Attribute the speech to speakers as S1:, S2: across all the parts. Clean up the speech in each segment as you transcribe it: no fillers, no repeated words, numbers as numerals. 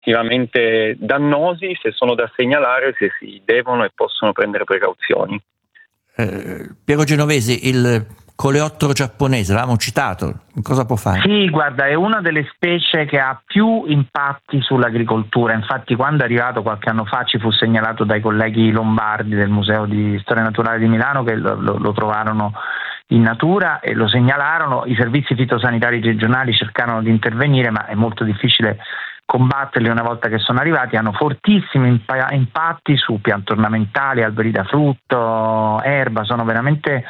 S1: effettivamente dannosi, se sono da segnalare, se si devono e possono prendere precauzioni.
S2: Piero Genovesi, il coleottero giapponese, l'avevamo citato, cosa può fare?
S3: Sì, guarda, è una delle specie che ha più impatti sull'agricoltura. Infatti, quando è arrivato qualche anno fa, ci fu segnalato dai colleghi lombardi del Museo di Storia Naturale di Milano che lo trovarono in natura e lo segnalarono. I servizi fitosanitari regionali cercarono di intervenire, ma è molto difficile combatterli una volta che sono arrivati. Hanno fortissimi impatti su piante ornamentali, alberi da frutto, erba, sono veramente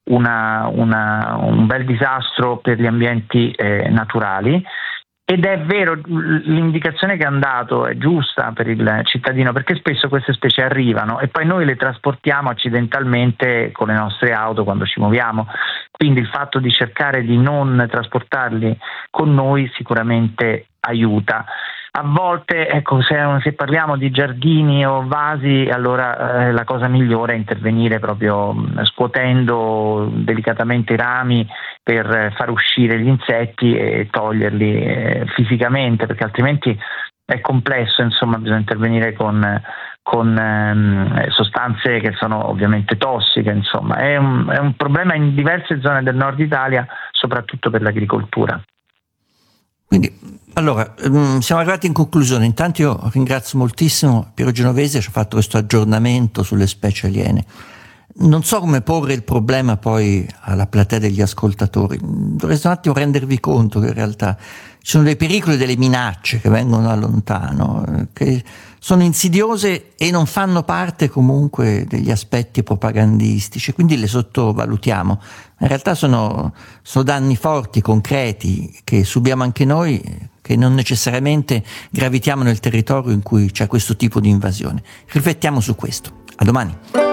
S3: un bel disastro per gli ambienti naturali. Ed è vero, l'indicazione che hanno dato è giusta per il cittadino, perché spesso queste specie arrivano e poi noi le trasportiamo accidentalmente con le nostre auto quando ci muoviamo, quindi il fatto di cercare di non trasportarli con noi sicuramente aiuta. A volte, ecco, se parliamo di giardini o vasi, allora la cosa migliore è intervenire proprio scuotendo delicatamente i rami per far uscire gli insetti e toglierli fisicamente, perché altrimenti è complesso, insomma, bisogna intervenire con sostanze che sono ovviamente tossiche, insomma. È un problema in diverse zone del nord Italia, soprattutto per l'agricoltura.
S2: Quindi, allora, siamo arrivati in conclusione. Intanto io ringrazio moltissimo Piero Genovesi, ci ha fatto questo aggiornamento sulle specie aliene. Non so come porre il problema poi alla platea degli ascoltatori. Dovreste un attimo rendervi conto che in realtà ci sono dei pericoli, delle minacce che vengono da lontano, che sono insidiose e non fanno parte comunque degli aspetti propagandistici, quindi le sottovalutiamo. In realtà sono danni forti, concreti, che subiamo anche noi, che non necessariamente gravitiamo nel territorio in cui c'è questo tipo di invasione. Riflettiamo su questo. A domani.